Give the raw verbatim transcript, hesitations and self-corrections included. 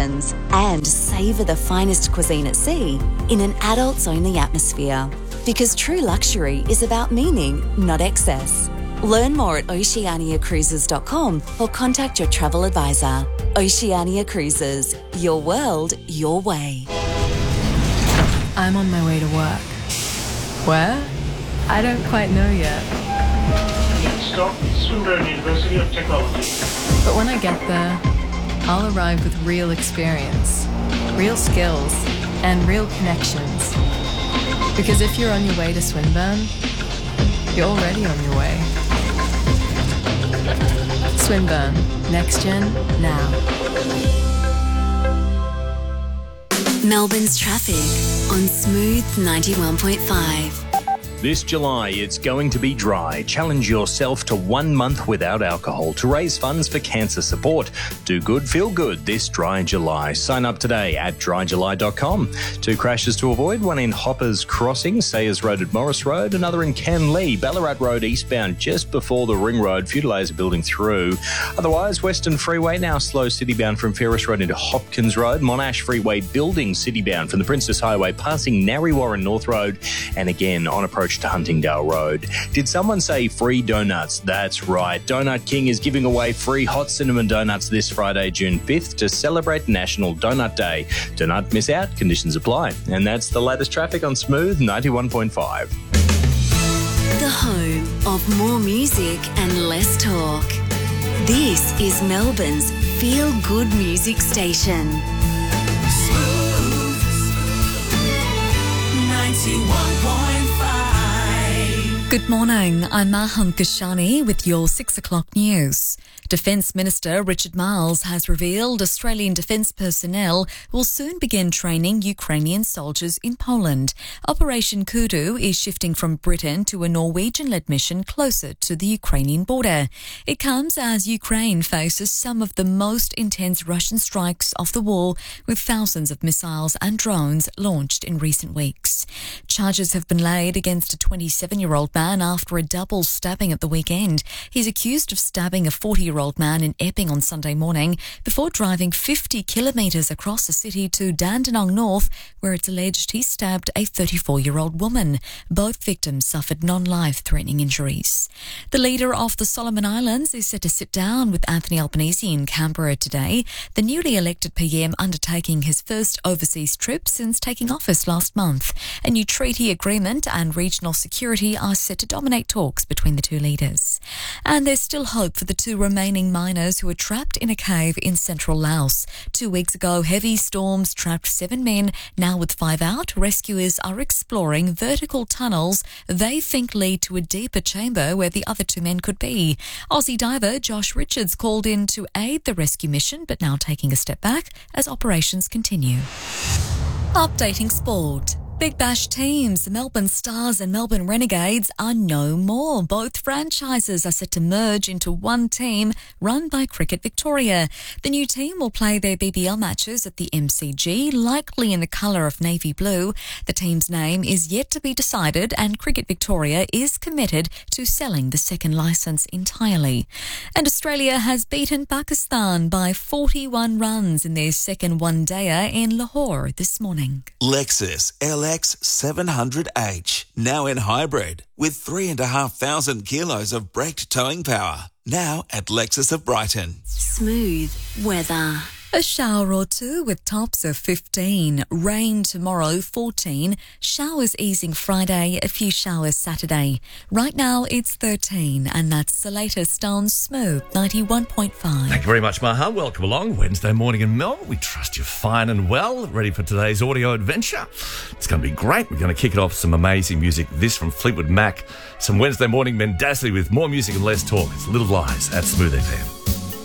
destinations and savour the finest cuisine at sea in an adults-only atmosphere. Because true luxury is about meaning, not excess. Learn more at oceania cruises dot com or contact your travel advisor. Oceania Cruises. Your world, your way. I'm on my way to work. Where? I don't quite know yet. Stop, Swinburne University of Technology. But when I get there, I'll arrive with real experience, real skills, and real connections. Because if you're on your way to Swinburne, you're already on your way. Swinburne. Next Gen, now. Melbourne's traffic on Smooth ninety-one point five. This July, it's going to be dry. Challenge yourself to one month without alcohol to raise funds for cancer support. Do good, feel good this dry July. Sign up today at dry july dot com. Two crashes to avoid, one in Hoppers Crossing, Sayers Road at Morris Road, another in Canley, Ballarat Road eastbound just before the Ring Road. Few delays are building through. Otherwise, Western Freeway now slow citybound from Ferris Road into Hopkins Road. Monash Freeway building citybound from the Princess Highway passing Narre North Road and again on approach to Huntingdale Road. Did someone say free donuts? That's right. Donut King is giving away free hot cinnamon donuts this Friday, June fifth to celebrate National Donut Day. Do not miss out. Conditions apply. And that's the latest traffic on Smooth ninety-one point five. The home of more music and less talk. This is Melbourne's feel-good music station. Smooth ninety-one point five. Good morning, I'm Maham Kashani with your six o'clock news. Defence Minister Richard Marles has revealed Australian defence personnel will soon begin training Ukrainian soldiers in Poland. Operation Kudu is shifting from Britain to a Norwegian-led mission closer to the Ukrainian border. It comes as Ukraine faces some of the most intense Russian strikes of the war, with thousands of missiles and drones launched in recent weeks. Charges have been laid against a twenty-seven-year-old man after a double stabbing at the weekend. He's accused of stabbing a forty-year-old man in Epping on Sunday morning before driving fifty kilometres across the city to Dandenong North, where it's alleged he stabbed a thirty-four-year-old woman. Both victims suffered non-life-threatening injuries. The leader of the Solomon Islands is set to sit down with Anthony Albanese in Canberra today, the newly elected P M undertaking his first overseas trip since taking office last month. A new treaty agreement and regional security are set to dominate talks between the two leaders. And there's still hope for the two remaining miners who were trapped in a cave in central Laos. Two weeks ago, heavy storms trapped seven men. Now with five out, rescuers are exploring vertical tunnels they think lead to a deeper chamber where the other two men could be. Aussie diver Josh Richards called in to aid the rescue mission, but now taking a step back as operations continue. Updating sport. Big Bash teams, Melbourne Stars and Melbourne Renegades, are no more. Both franchises are set to merge into one team run by Cricket Victoria. The new team will play their B B L matches at the M C G, likely in the colour of navy blue. The team's name is yet to be decided, and Cricket Victoria is committed to selling the second licence entirely. And Australia has beaten Pakistan by forty-one runs in their second one-dayer in Lahore this morning. Lexus L X seven hundred H, now in hybrid, with three and a half thousand kilos of braked towing power. Now at Lexus of Brighton. Smooth weather. A shower or two with tops of fifteen. Rain tomorrow, fourteen. Showers easing Friday, a few showers Saturday. Right now it's thirteen, and that's the latest on Smooth ninety-one point five. Thank you very much, Maha. Welcome along. Wednesday morning in Melbourne. We trust you're fine and well, ready for today's audio adventure. It's going to be great. We're going to kick it off with some amazing music. This from Fleetwood Mac. Some Wednesday morning mendassity with more music and less talk. It's Little Lies at Smooth F M.